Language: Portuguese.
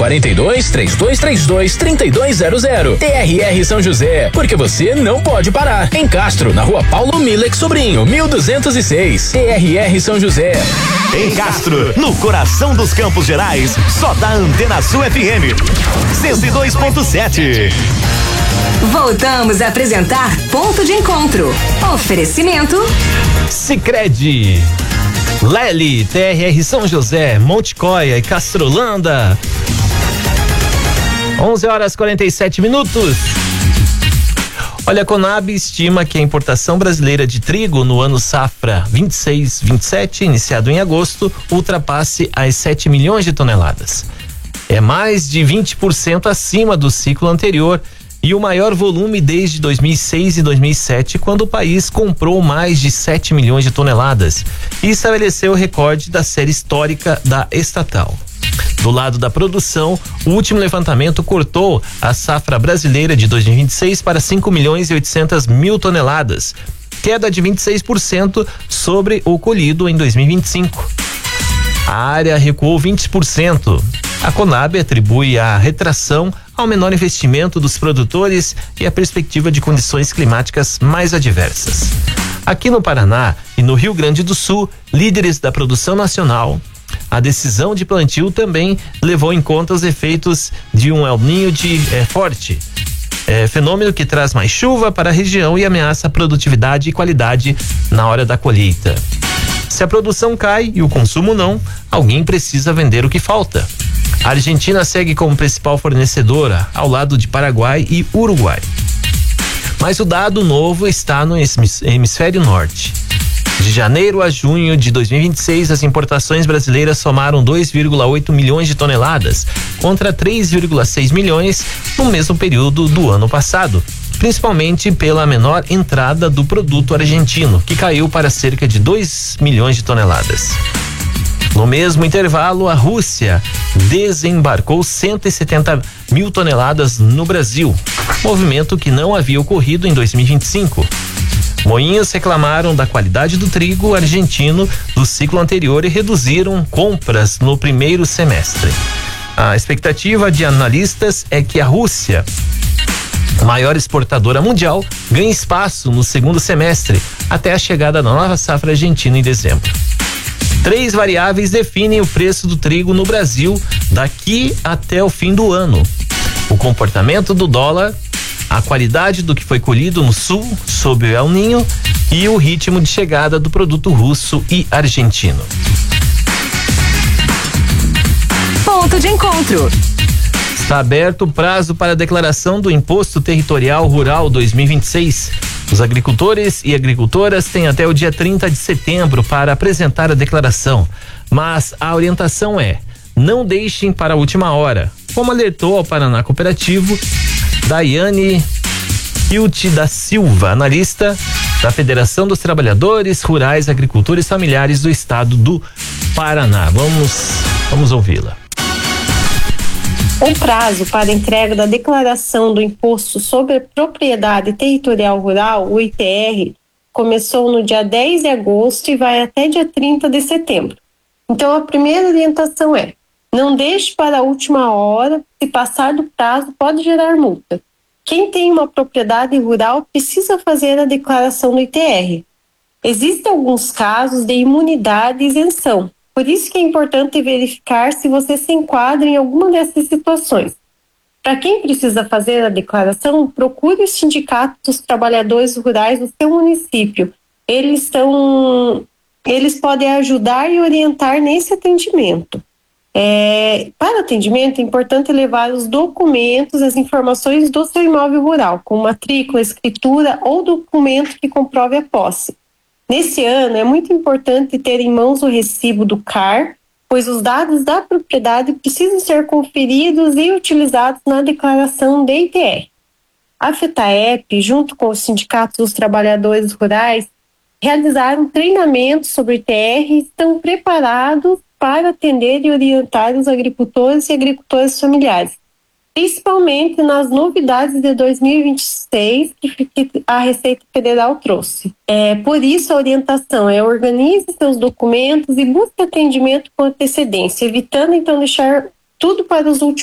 4232-3200. TRR São José, porque você não pode parar. Em Castro, na rua Paulo Milex Sobrinho, 1206. TRR São José. Em Castro, no coração dos Campos Gerais, só dá Antena Sul FM 102.7. Voltamos a apresentar Ponto de Encontro. Oferecimento Sicredi, Lely, TRR São José, Monte Coia e Castrolanda. 11h47. Olha, a Conab estima que a importação brasileira de trigo no ano safra 26/27, iniciado em agosto, ultrapasse as 7 milhões de toneladas. É mais de 20% acima do ciclo anterior e o maior volume desde 2006 e 2007, quando o país comprou mais de 7 milhões de toneladas e estabeleceu o recorde da série histórica da estatal. Do lado da produção, o último levantamento cortou a safra brasileira de 2026 para 5 milhões e 800 mil toneladas, queda de 26% sobre o colhido em 2025. A área recuou 20%. A Conab atribui a retração ao menor investimento dos produtores e a perspectiva de condições climáticas mais adversas. Aqui no Paraná e no Rio Grande do Sul, líderes da produção nacional, a decisão de plantio também levou em conta os efeitos de um El Niño forte, fenômeno que traz mais chuva para a região e ameaça a produtividade e qualidade na hora da colheita. Se a produção cai e o consumo não, alguém precisa vender o que falta. A Argentina segue como principal fornecedora, ao lado de Paraguai e Uruguai. Mas o dado novo está no hemisfério norte. De janeiro a junho de 2026, as importações brasileiras somaram 2,8 milhões de toneladas, contra 3,6 milhões no mesmo período do ano passado, principalmente pela menor entrada do produto argentino, que caiu para cerca de 2 milhões de toneladas. No mesmo intervalo, a Rússia desembarcou 170 mil toneladas no Brasil, movimento que não havia ocorrido em 2025. Moinhos reclamaram da qualidade do trigo argentino do ciclo anterior e reduziram compras no primeiro semestre. A expectativa de analistas é que a Rússia, maior exportadora mundial, ganhe espaço no segundo semestre, até a chegada da nova safra argentina em dezembro. 3 variáveis definem o preço do trigo no Brasil daqui até o fim do ano: o comportamento do dólar, a qualidade do que foi colhido no sul sob o El Niño e o ritmo de chegada do produto russo e argentino. Ponto de Encontro. Está aberto o prazo para a declaração do Imposto Territorial Rural 2026. Os agricultores e agricultoras têm até o dia 30 de setembro para apresentar a declaração, mas a orientação é: não deixem para a última hora, como alertou ao Paraná Cooperativo Daiane Hilti da Silva, analista da Federação dos Trabalhadores Rurais, Agricultores Familiares do Estado do Paraná. Vamos ouvi-la. O prazo para entrega da declaração do Imposto sobre a Propriedade Territorial Rural, o ITR, começou no dia 10 de agosto e vai até dia 30 de setembro. Então, a primeira orientação é: não deixe para a última hora, se passar do prazo pode gerar multa. Quem tem uma propriedade rural precisa fazer a declaração do ITR. Existem alguns casos de imunidade e isenção. Por isso que é importante verificar se você se enquadra em alguma dessas situações. Para quem precisa fazer a declaração, procure o Sindicato dos Trabalhadores Rurais do seu município. Eles podem ajudar e orientar nesse atendimento. Para atendimento, é importante levar os documentos, as informações do seu imóvel rural, como matrícula, escritura ou documento que comprove a posse. Nesse ano, é muito importante ter em mãos o recibo do CAR, pois os dados da propriedade precisam ser conferidos e utilizados na declaração de ITR. A FETAEP, junto com o Sindicato dos Trabalhadores Rurais, realizaram treinamentos sobre ITR e estão preparados para atender e orientar os agricultores e agricultoras familiares, principalmente nas novidades de 2026 que a Receita Federal trouxe. Por isso, a orientação é: organize seus documentos e busque atendimento com antecedência, evitando então deixar tudo para os últimos